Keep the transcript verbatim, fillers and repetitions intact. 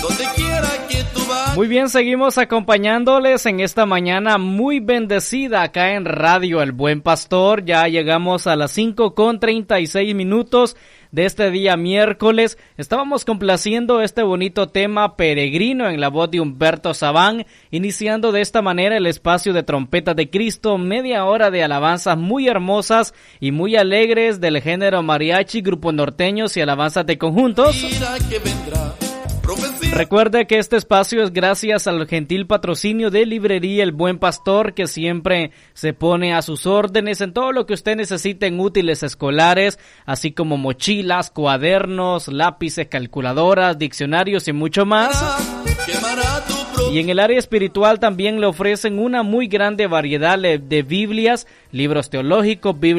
donde quiera que tú vayas. Muy bien, seguimos acompañándoles en esta mañana muy bendecida acá en Radio El Buen Pastor. Ya llegamos a las cinco con treinta y seis minutos de este día miércoles. Estábamos complaciendo este bonito tema peregrino en la voz de Humberto Sabán, iniciando de esta manera el espacio de Trompetas de Cristo, media hora de alabanzas muy hermosas y muy alegres del género mariachi, grupos norteños y alabanzas de conjuntos. Mira que vendrá. Recuerde que este espacio es gracias al gentil patrocinio de Librería El Buen Pastor, que siempre se pone a sus órdenes en todo lo que usted necesite en útiles escolares, así como mochilas, cuadernos, lápices, calculadoras, diccionarios y mucho más. Y en el área espiritual también le ofrecen una muy grande variedad de Biblias, libros teológicos, Biblias